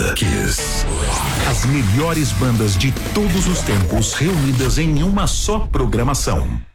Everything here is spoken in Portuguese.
Atlântida. Kiss. As melhores bandas de todos os tempos reunidas em uma só programação.